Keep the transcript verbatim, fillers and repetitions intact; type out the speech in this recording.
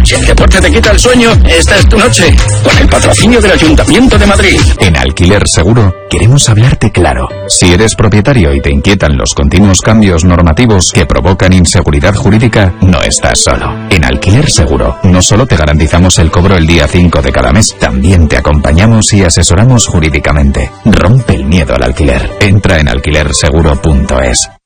Si el deporte te quita el sueño, esta es tu noche. Con el patrocinio del Ayuntamiento de Madrid. En Alquiler Seguro queremos hablarte claro. Si eres propietario y te inquietan los continuos cambios normativos que provocan inseguridad jurídica, no estás solo. En Alquiler Seguro no solo te garantizamos el cobro el día cinco de cada mes, también te acompañamos y asesoramos jurídicamente. Rompe el miedo al alquiler. Entra en alquiler seguro punto es.